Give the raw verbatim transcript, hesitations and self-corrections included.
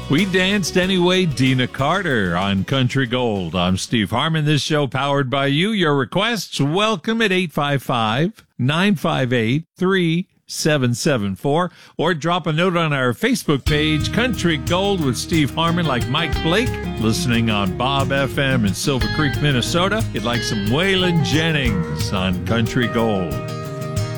We danced anyway, Dina Carter on Country Gold. I'm Steve Harmon. This show powered by you. Your requests welcome at eight five five, nine five eight, three seven seven four or drop a note on our Facebook page, Country Gold with Steve Harmon, like Mike Blake, listening on Bob F M in Silver Creek, Minnesota. You'd like some Waylon Jennings on Country Gold.